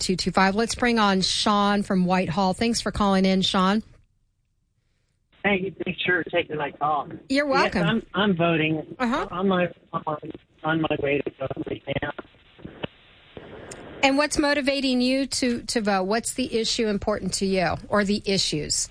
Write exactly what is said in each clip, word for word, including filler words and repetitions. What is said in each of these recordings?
two two five. Let's bring on Sean from Whitehall. Thanks for calling in, Sean. Thank you. Thanks for taking my call. You're welcome. Yes, I'm, I'm voting. Uh-huh. I'm on, on my way to vote right now. And what's motivating you to, to vote? What's the issue important to you, or the issues?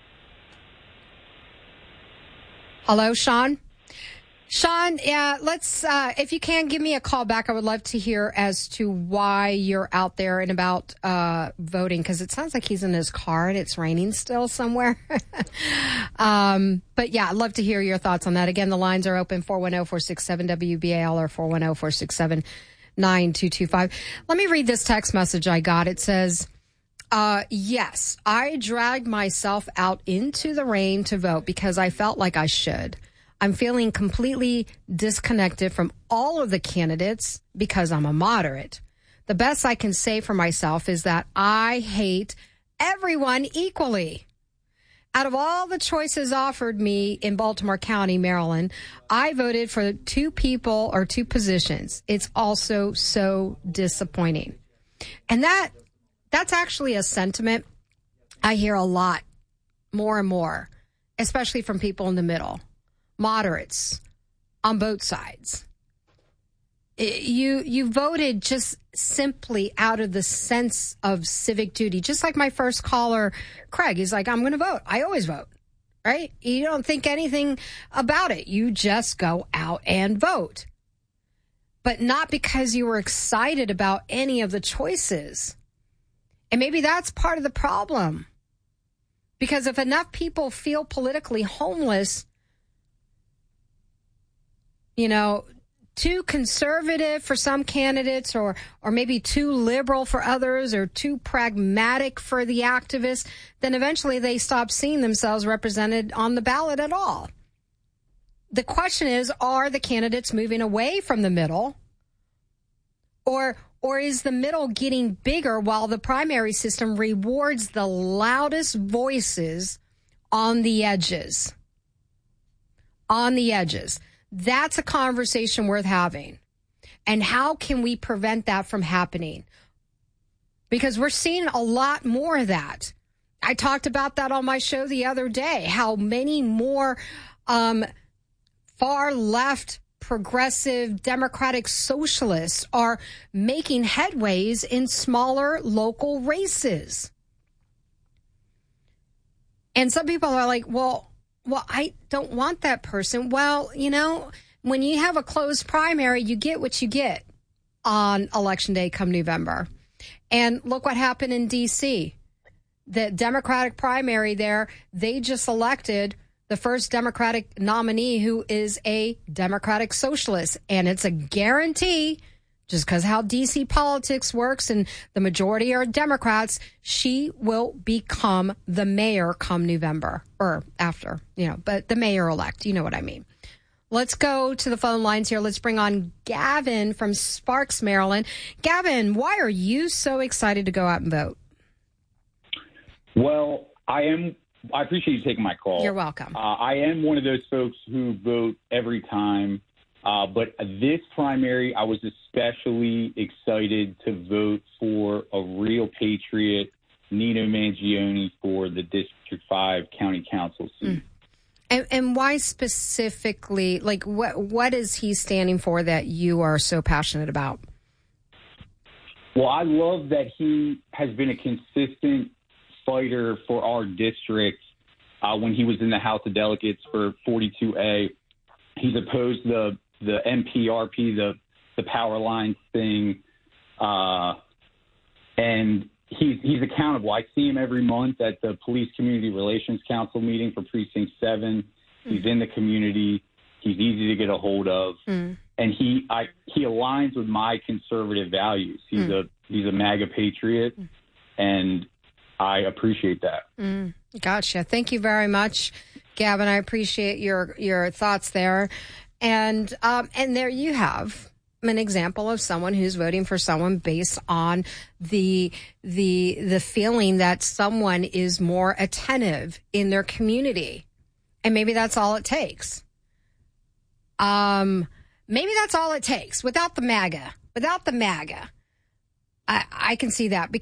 Hello, Sean? Sean, yeah, let's, uh, if you can, give me a call back. I would love to hear as to why you're out there and about uh, voting, because it sounds like he's in his car and it's raining still somewhere. um, but, yeah, I'd love to hear your thoughts on that. Again, the lines are open, four one zero, four six seven, W B A L or four one zero, four six seven, nine two two five. Let me read this text message I got. It says, uh, yes, I dragged myself out into the rain to vote because I felt like I should. I'm feeling completely disconnected from all of the candidates because I'm a moderate. The best I can say for myself is that I hate everyone equally. Out of all the choices offered me in Baltimore County, Maryland, I voted for two people or two positions. It's also so disappointing. And that that's actually a sentiment I hear a lot, more and more, especially from people in the middle. Moderates on both sides. You you voted just simply out of the sense of civic duty, just like my first caller, Craig. He's like, I'm going to vote. I always vote, right? You don't think anything about it. You just go out and vote. But not because you were excited about any of the choices. And maybe that's part of the problem. Because if enough people feel politically homeless, you know, too conservative for some candidates, or or maybe too liberal for others, or too pragmatic for the activists, then eventually they stop seeing themselves represented on the ballot at all. The question is, are the candidates moving away from the middle? Or or is the middle getting bigger while the primary system rewards the loudest voices on the edges? On the edges. That's a conversation worth having. And how can we prevent that from happening? Because we're seeing a lot more of that. I talked about that on my show the other day, how many more um, far left, progressive, democratic socialists are making headways in smaller local races. And some people are like, well, Well, I don't want that person. Well, you know, when you have a closed primary, you get what you get on Election Day come November. And look what happened in D C. The Democratic primary there, they just elected the first Democratic nominee who is a Democratic socialist. And it's a guarantee, just because how D C politics works and the majority are Democrats, she will become the mayor come November or after, you know, but the mayor-elect, you know what I mean. Let's go to the phone lines here. Let's bring on Gavin from Sparks, Maryland. Gavin, why are you so excited to go out and vote? Well, I am. I appreciate you taking my call. You're welcome. Uh, I am one of those folks who vote every time. Uh, but this primary, I was especially excited to vote for a real patriot, Nino Mangione, for the District five County Council seat. Mm. And, and why specifically, like, what what is he standing for that you are so passionate about? Well, I love that he has been a consistent fighter for our district. Uh, when he was in the House of Delegates for forty-two A, he's opposed the the M P R P, the the power line thing, uh, and he's he's accountable. I see him every month at the Police Community Relations Council meeting for Precinct Seven. Mm. He's in the community. He's easy to get a hold of, mm. and he I he aligns with my conservative values. He's mm. a he's a MAGA patriot, mm. and I appreciate that. Mm. Gotcha. Thank you very much, Gavin. I appreciate your your thoughts there. And um, and there you have an example of someone who's voting for someone based on the the the feeling that someone is more attentive in their community, and maybe that's all it takes. Um, maybe that's all it takes. Without the MAGA, without the MAGA, I, I can see that.